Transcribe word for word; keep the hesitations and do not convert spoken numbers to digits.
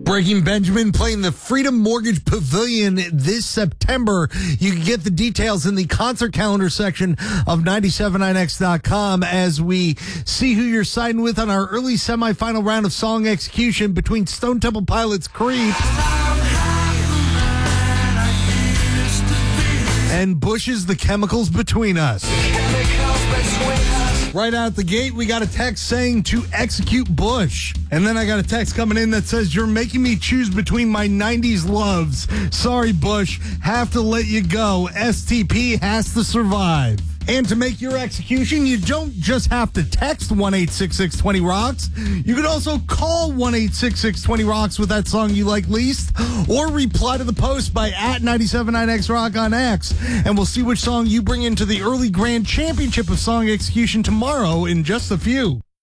Breaking Benjamin playing the Freedom Mortgage Pavilion this September. You can get the details in the concert calendar section of nine seven nine X dot com as we see who you're siding with on our early semifinal round of song execution between Stone Temple Pilots' Creep and Bush's The Chemicals Between Us. Right out the gate, we got a text saying to execute Bush. And then I got a text coming in that says, you're making me choose between my nineties loves. Sorry, Bush, have to let you go. S T P has to survive. And to make your execution, you don't just have to text one eight six six twenty rocks. You can also call one eight six six twenty rocks with that song you like least, or reply to the post by at nine seven nine X rock on X. And we'll see which song you bring into the early grand championship of song execution tomorrow in just a few.